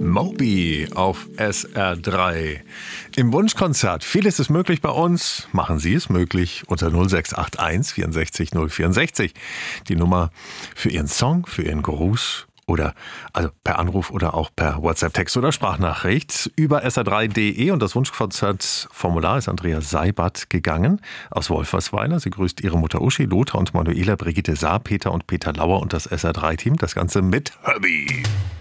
Moby auf SR3. Im Wunschkonzert. Vieles ist möglich bei uns. Machen Sie es möglich unter 0681 64 064. Die Nummer für Ihren Song, für Ihren Gruß oder also per Anruf oder auch per WhatsApp-Text oder Sprachnachricht über sr3.de. Und das Wunschkonzertformular ist Andrea Seibert gegangen aus Wolfersweiler. Sie grüßt ihre Mutter Uschi, Lothar und Manuela, Brigitte Saar, Peter und Peter Lauer und das SR3-Team. Das Ganze mit Herbie.